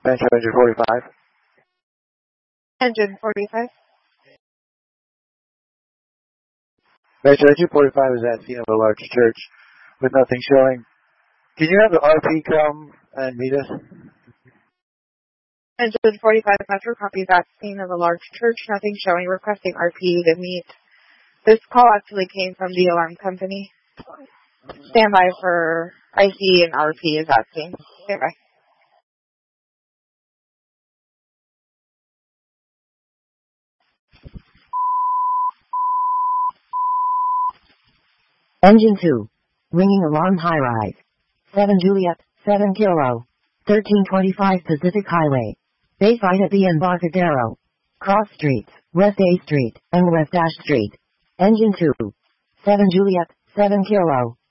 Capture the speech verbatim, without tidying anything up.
Metro Engine forty-five. Engine forty-five. Metro Engine forty-five is at scene of a large church with nothing showing. Can you have the R P come and meet us? Engine forty-five Metro copies at scene of a large church, nothing showing, requesting R P to meet. This call actually came from the alarm company. Stand by for I C and R P is at scene. Stand by. Engine two. Ringing alarm high rise. seven Juliet, seven Kilo. thirteen twenty-five Pacific Highway. Bayside at the Embarcadero. Cross Streets, West A Street, and West Ash Street. Engine two. seven Juliet, seven Kilo.